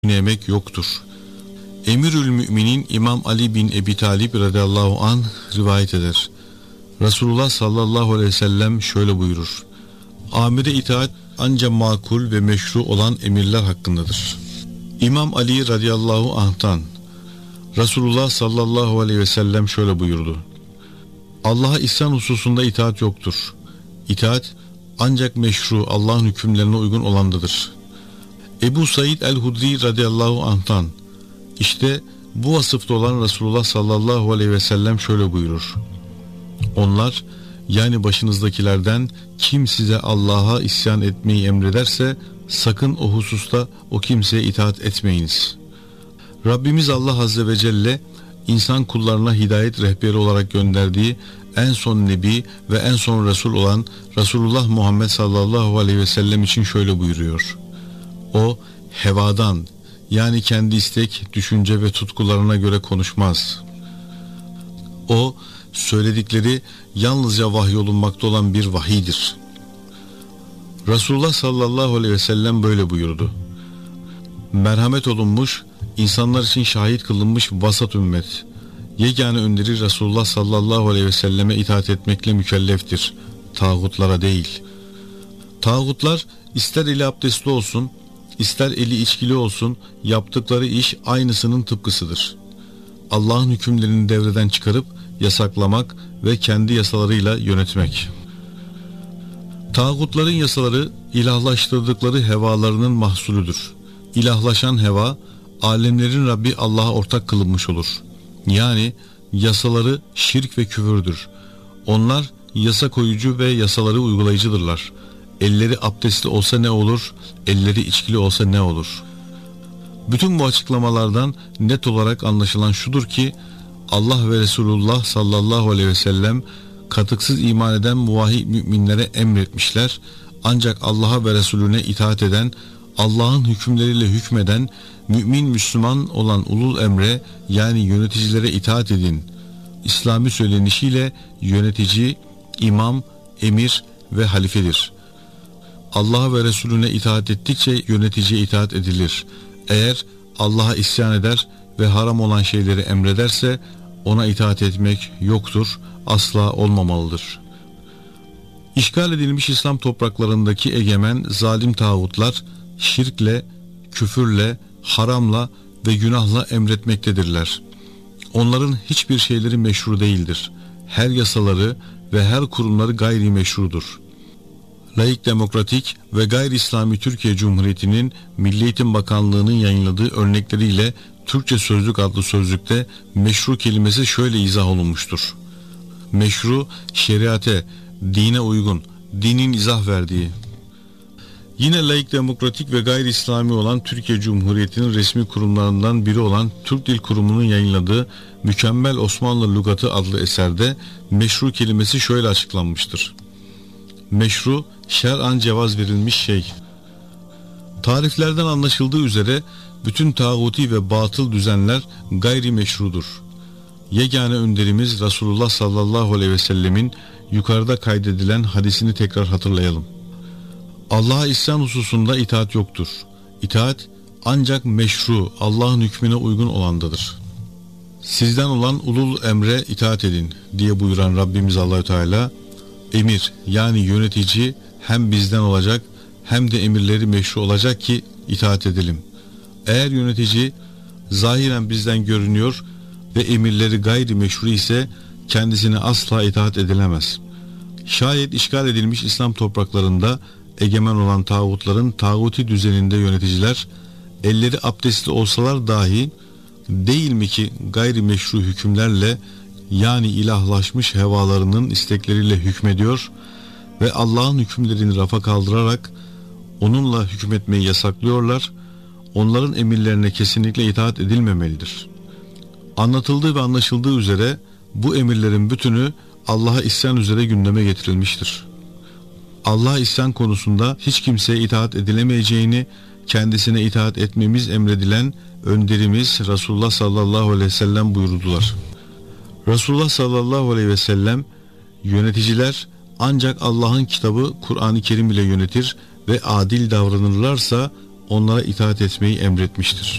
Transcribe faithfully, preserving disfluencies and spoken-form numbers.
emek yoktur. Emirül Müminin İmam Ali bin Ebi Talib radıyallahu anh rivayet eder. Resulullah sallallahu aleyhi ve sellem şöyle buyurur: Amire itaat ancak makul ve meşru olan emirler hakkındadır. İmam Ali radıyallahu anh'tan Resulullah sallallahu aleyhi ve sellem şöyle buyurdu: Allah'a isyan hususunda itaat yoktur. İtaat ancak meşru, Allah'ın hükümlerine uygun olandadır. Ebu Said el-Hudri radıyallahu anh'tan işte bu vasıfta olan Resulullah sallallahu aleyhi ve sellem şöyle buyurur: Onlar, yani başınızdakilerden kim size Allah'a isyan etmeyi emrederse sakın o hususta o kimseye itaat etmeyiniz. Rabbimiz Allah Azze ve Celle insan kullarına hidayet rehberi olarak gönderdiği en son Nebi ve en son Resul olan Resulullah Muhammed sallallahu aleyhi ve sellem için şöyle buyuruyor: O hevadan, yani kendi istek, düşünce ve tutkularına göre konuşmaz. O söyledikleri yalnızca vahyolunmakta olan bir vahiydir. Resulullah sallallahu aleyhi ve sellem böyle buyurdu: Merhamet olunmuş, insanlar için şahit kılınmış vasat ümmet, yegane önderi Resulullah sallallahu aleyhi ve selleme itaat etmekle mükelleftir, tağutlara değil. Tağutlar ister eli abdestli olsun, ister eli içkili olsun, yaptıkları iş aynısının tıpkısıdır. Allah'ın hükümlerini devreden çıkarıp yasaklamak ve kendi yasalarıyla yönetmek. Tağutların yasaları ilahlaştırdıkları hevalarının mahsulüdür. İlahlaşan heva, alemlerin Rabbi Allah'a ortak kılınmış olur. Yani yasaları şirk ve küfürdür. Onlar yasa koyucu ve yasaları uygulayıcıdırlar. Elleri abdestli olsa ne olur, elleri içkili olsa ne olur? Bütün bu açıklamalardan net olarak anlaşılan şudur ki, Allah ve Resulullah sallallahu aleyhi ve sellem katıksız iman eden muvahhid müminlere emretmişler. Ancak Allah'a ve Resulüne itaat eden, Allah'ın hükümleriyle hükmeden, mümin Müslüman olan ulul emre, yani yöneticilere itaat edin İslami söylenişiyle yönetici, imam, emir ve halifedir. Allah'a ve Resulüne itaat ettikçe yöneticiye itaat edilir. Eğer Allah'a isyan eder ve haram olan şeyleri emrederse ona itaat etmek yoktur, asla olmamalıdır. İşgal edilmiş İslam topraklarındaki egemen zalim tağutlar şirkle, küfürle, haramla ve günahla emretmektedirler. Onların hiçbir şeyleri meşru değildir. Her yasaları ve her kurumları gayri meşrudur. Laik Demokratik ve Gayri İslami Türkiye Cumhuriyeti'nin Milli Eğitim Bakanlığı'nın yayınladığı örnekleriyle Türkçe Sözlük adlı sözlükte meşru kelimesi şöyle izah olunmuştur: Meşru, şeriate, dine uygun, dinin izah verdiği. Yine laik, demokratik ve gayri İslami olan Türkiye Cumhuriyeti'nin resmi kurumlarından biri olan Türk Dil Kurumu'nun yayınladığı Mükemmel Osmanlı Lügatı adlı eserde meşru kelimesi şöyle açıklanmıştır: Meşru, şer'an cevaz verilmiş şey. Tariflerden anlaşıldığı üzere bütün tağuti ve batıl düzenler gayri meşrudur. Yegane önderimiz Resulullah sallallahu aleyhi ve sellemin yukarıda kaydedilen hadisini tekrar hatırlayalım. Allah'a isyan hususunda itaat yoktur. İtaat ancak meşru, Allah'ın hükmüne uygun olandadır. Sizden olan ulul emre itaat edin diye buyuran Rabbimiz Allahü Teala, emir, yani yönetici hem bizden olacak hem de emirleri meşru olacak ki itaat edelim. Eğer yönetici zahiren bizden görünüyor ve emirleri gayri meşru ise kendisine asla itaat edilemez. Şayet işgal edilmiş İslam topraklarında egemen olan tağutların tağuti düzeninde yöneticiler elleri abdestli olsalar dahi değil mi ki gayri meşru hükümlerle, yani ilahlaşmış hevalarının istekleriyle hükmediyor ve Allah'ın hükümlerini rafa kaldırarak onunla hükmetmeyi yasaklıyorlar. Onların emirlerine kesinlikle itaat edilmemelidir. Anlatıldığı ve anlaşıldığı üzere bu emirlerin bütünü Allah'a isyan üzere gündeme getirilmiştir. Allah'a isyan konusunda hiç kimseye itaat edilemeyeceğini, kendisine itaat etmemiz emredilen önderimiz Resulullah sallallahu aleyhi ve sellem buyurdular. Resulullah sallallahu aleyhi ve sellem, yöneticiler ancak Allah'ın kitabı Kur'an-ı Kerim ile yönetir ve adil davranırlarsa onlara itaat etmeyi emretmiştir.